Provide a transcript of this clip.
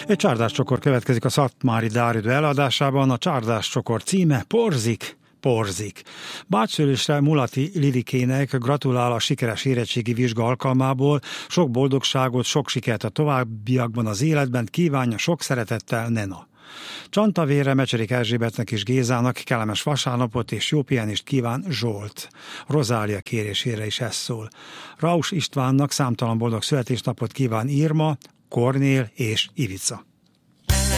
Egy csárdáscsokor következik a Szatmári Dáridő eladásában. A csárdáscsokor címe Porzik, porzik. Bácsszülésre Mulati Lilikének gratulál a sikeres érettségi vizsga alkalmából, sok boldogságot, sok sikert a továbbiakban az életben kívánja sok szeretettel Nena. Csantavére Mecserék Erzsébetnek és Gézának kellemes vasárnapot és jó pihenést kíván Zsolt. Rozália kérésére is ez szól. Raus Istvánnak számtalan boldog születésnapot kíván Irma, Kornél és Ivica.